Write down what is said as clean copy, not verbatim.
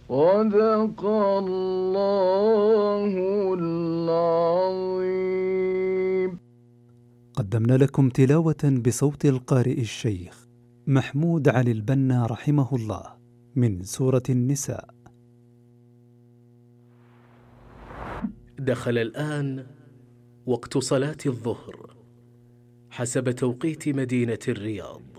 صدق الله العظيم. قدمنا لكم تلاوة بصوت القارئ الشيخ محمود علي البنا رحمه الله من سورة النساء. دخل الآن وقت صلاة الظهر حسب توقيت مدينة الرياض.